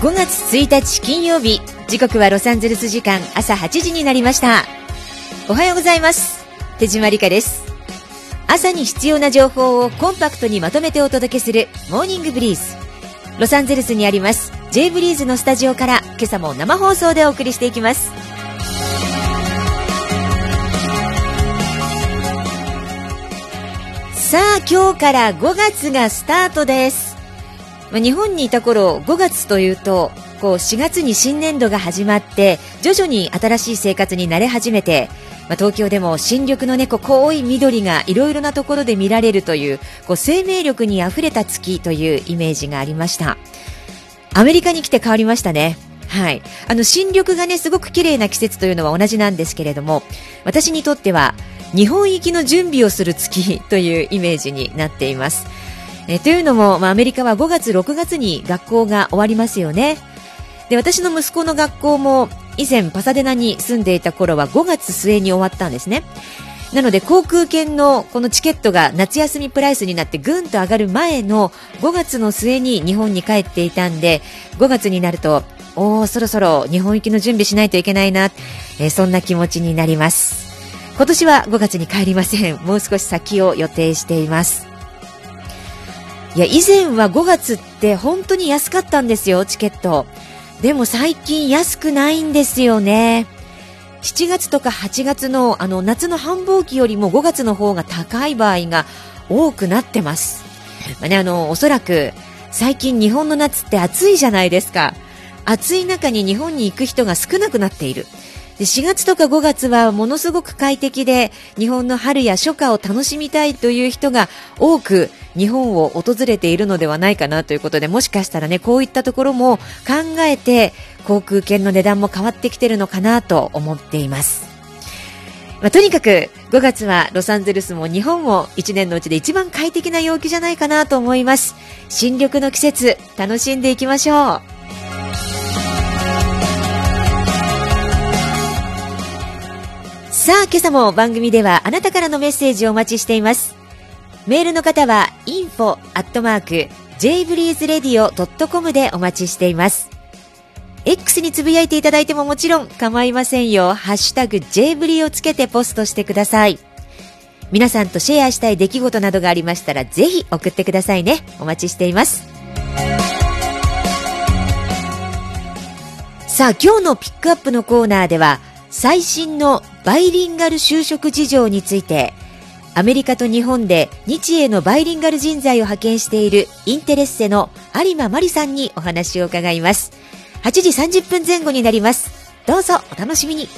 5月1日金曜日、時刻はロサンゼルス時間朝8時になりました。おはようございます。手島理香です。朝に必要な情報をコンパクトにまとめてお届けするモーニングブリーズ。ロサンゼルスにあります J ブリーズのスタジオから今朝も生放送でお送りしていきます。さあ、今日から5月がスタートです。日本にいた頃、5月というと4月に新年度が始まって徐々に新しい生活に慣れ始めて、東京でも新緑の濃い緑がいろいろなところで見られるという、生命力にあふれた月というイメージがありました。アメリカに来て変わりましたね。はい、新緑がすごく綺麗な季節というのは同じなんですけれども、私にとっては日本行きの準備をする月というイメージになっています。というのも、アメリカは5月6月に学校が終わりますよね。で、私の息子の学校も以前パサデナに住んでいた頃は5月末に終わったんですね。なので航空券のこのチケットが夏休みプライスになってぐんと上がる前の5月の末に日本に帰っていたんで、5月になるとそろそろ日本行きの準備しないといけないな、そんな気持ちになります。今年は5月に帰りません。もう少し先を予定しています。以前は5月って本当に安かったんですよ、チケット。でも最近安くないんですよね。7月とか8月の夏の繁忙期よりも5月の方が高い場合が多くなってます。おそらく最近日本の夏って暑いじゃないですか。暑い中に日本に行く人が少なくなっている。で、4月とか5月はものすごく快適で、日本の春や初夏を楽しみたいという人が多く日本を訪れているのではないかなということで、もしかしたらこういったところも考えて航空券の値段も変わってきているのかなと思っています。とにかく5月はロサンゼルスも日本も1年のうちで一番快適な陽気じゃないかなと思います。新緑の季節、楽しんでいきましょう。さあ、今朝も番組ではあなたからのメッセージをお待ちしています。メールの方は info@jbreezeradio.com でお待ちしています。 X につぶやいていただいてももちろん構いませんよ。ハッシュタグ JBRE をつけてポストしてください。皆さんとシェアしたい出来事などがありましたらぜひ送ってくださいね。お待ちしています。さあ、今日のピックアップのコーナーでは最新のバイリンガル就職事情について、アメリカと日本で日英のバイリンガル人材を派遣しているインテレッセの有馬真理さんにお話を伺います。8時30分前後になります。どうぞお楽しみに。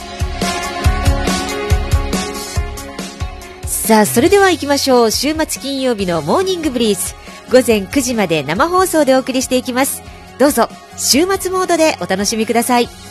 さあ、それでは行きましょう。週末金曜日のモーニングブリーズ、午前9時まで生放送でお送りしていきます。どうぞ週末モードでお楽しみください。